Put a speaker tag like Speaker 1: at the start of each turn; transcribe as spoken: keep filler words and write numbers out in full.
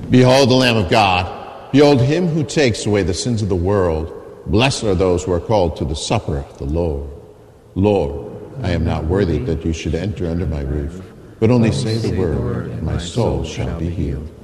Speaker 1: Behold the Lamb of God. Behold him who takes away the sins of the world. Blessed are those who are called to the supper of the Lord. Lord, I am not worthy that you should enter under my roof, but only say the word, and my soul shall be healed.